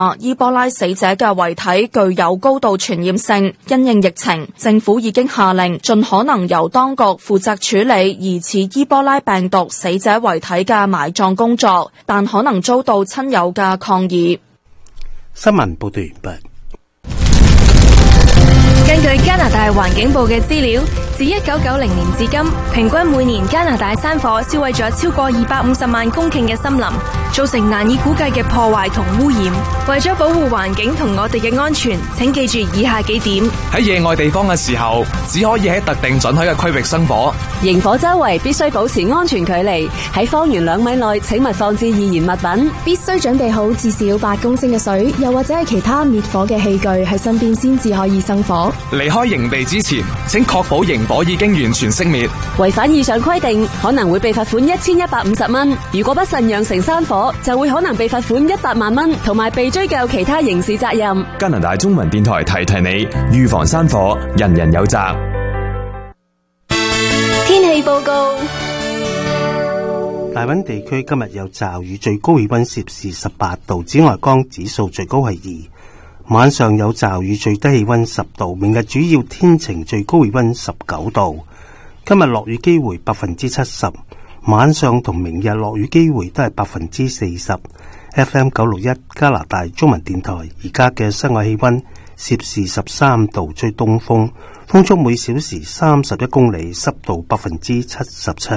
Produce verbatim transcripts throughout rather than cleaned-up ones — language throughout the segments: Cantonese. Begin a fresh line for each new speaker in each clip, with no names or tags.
伊波拉死者嘅遺體具有高度傳染性，因應疫情，政府已經下令盡可能由當局負責處理疑似伊波拉病毒死者遺體嘅埋葬工作，但可能遭到親友嘅抗議。
新聞報道完畢。
根據加拿大環境部嘅資料，自一九九零年至今，平均每年加拿大山火燒毀咗超過二百五十萬公頃嘅森林，造成難以估計嘅破壞同污染。為咗保護環境同我哋嘅安全，請記住以下幾點：
喺野外地方嘅時候，只可以喺特定准許嘅區域生火。
營火周圍必須保持安全距離，喺方圓兩米內請勿放置易燃物品。
必須準備好至少八公升嘅水，又或者係其他滅火嘅器具喺身邊先至可以生火。
離開營地之前，請確保營火已經完全熄滅。
違反以上規定，可能會被罰款一千一百五十蚊。如果不慎釀成山火，就會可能被罰款一百萬蚊，同埋被追究其他刑事責任。
加拿大中文電台提提你，預防山火，人人有責。
天氣報告：
大溫地區今日有驟雨，最高氣溫攝氏十八度，紫外光指數最高係二。晚上有驟雨，最低氣溫十度。明日主要天晴，最高氣溫十九度。今日落雨機會百分之七十，晚上同明日落雨機會都係百分之四十。F M 九六一加拿大中文電台，而家嘅室外氣溫攝氏十三度，吹東風，風速每小時三十一公里，濕度百分之七十七。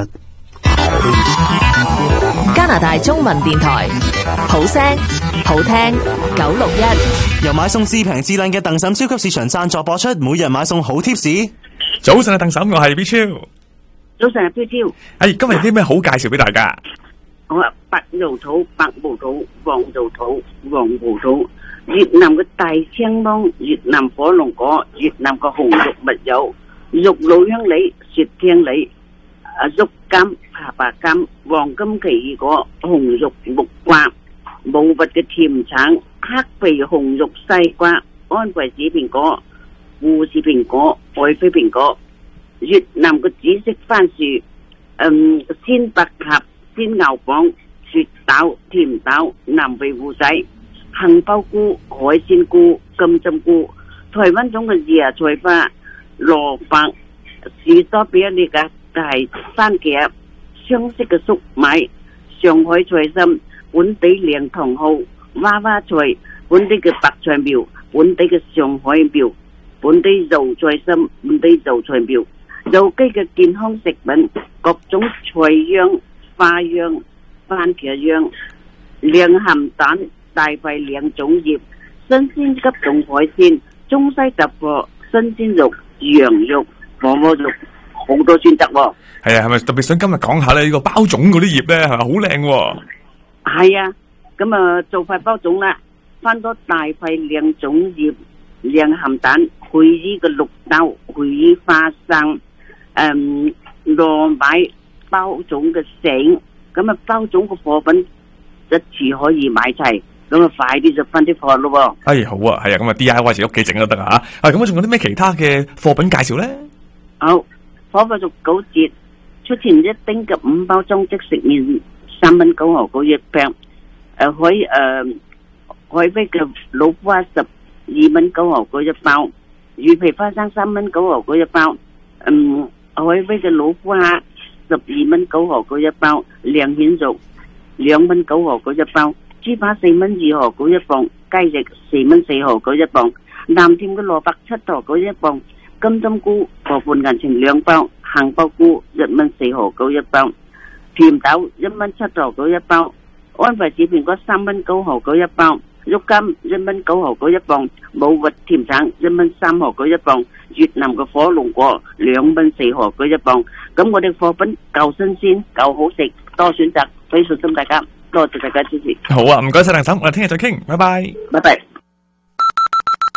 加拿大中文電台，好聲好聽九六一，
由買餸至平至靚嘅鄧嬸超級市場贊助播出，每日買餸好貼士。
早晨啊，鄧嬸，我係 B 超。
早晨啊，標超。
哎，今日有啲咩好介紹俾大家？
我話白葡萄、白葡萄、黃葡萄、黃葡萄，越南嘅大青芒、越南火龍果、越南嘅紅肉蜜柚、玉露香梨、雪聽梨、啊竹柑、爬白柑、黃金奇異果、紅肉木瓜、冇核嘅甜橙、黑皮紅肉西瓜、安貴士蘋果、護士蘋果、愛妃蘋果、越南嘅紫色番薯、嗯鮮百合、鮮牛蒡、雪豆、甜豆、南味芋仔、杏鮑菇、海鮮菇、金針菇、台灣種嘅椰菜花、蘿蔔、士多啤梨嘅大番茄、香式嘅粟米、上海菜心、本地靚茼蒿、娃娃菜、本地嘅白菜苗、本地嘅上海苗、本地油菜心、本地油菜苗、有機嘅健康食品，各種菜秧、花秧、番茄秧、靚鹹蛋、大肺兩種葉、新鮮急凍海鮮、中西雜貨、新鮮肉、羊肉、火鍋肉，好多選擇喎。
係啊，係咪特別想今日講下咧？呢個包種嗰啲葉咧，係咪好靚？
係啊，咁啊做塊包種啦，翻多大肺兩種葉、靚鹹蛋、配依嘅綠豆、配依花生、誒糯米包種嘅繩，咁啊包種嘅貨品一次可以買齊，咁啊快啲就分啲貨咯。
哎，好啊，係啊，咁啊 D I Y 自己屋企整都得啊。啊，咁啊仲有啲咩其他嘅貨品介紹咧？
好，火爆肉九折，出前一丁嘅五包裝即食麵三蚊九毫九一餅，誒海誒海飛嘅老花十二蚊九毫九一包，魚皮花生三蚊九毫九一包，嗯海飛嘅老花十二蚊九毫九一包，靚蜆肉兩蚊九毫九一包，豬扒四蚊二毫九一磅，雞翼四蚊四毫九一磅，南甜嘅蘿蔔七毫九一磅，金針菇個半銀錢兩包，杏鮑菇一蚊四毫九一包，甜豆一蚊七毫九一包，安惠子蘋果三蚊九毫九一包，肉柑一蚊九毫九一磅，冇核甜橙一蚊三毫九一磅，越南嘅火龍果兩蚊四毫九一磅。咁我哋貨品夠新鮮，夠好食，多選擇，俾信心大家，多謝大家支持。
好啊，唔該晒鄧嬸，我哋聽日再傾，拜拜，
拜拜。
各位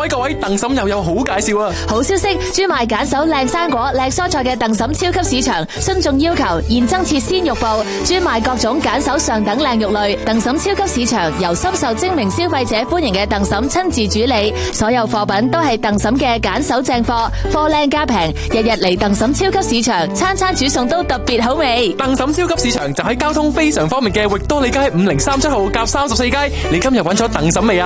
各位，鄧嬸又有好介紹啊！
好消息，專賣揀手靚生果、靚蔬菜嘅鄧嬸超級市場，遵眾要求現增設鮮肉部，專賣各種揀手上等靚肉類。鄧嬸超級市場由深受精明消費者歡迎嘅鄧嬸親自主理，所有貨品都係鄧嬸嘅揀手正貨，貨靚價平，日日嚟鄧嬸超級市場，餐餐煮餸都特別好味。
鄧嬸超級市場就喺交通非常方便嘅域多利街五零三七號夾三十四街，你今日揾咗鄧嬸未啊？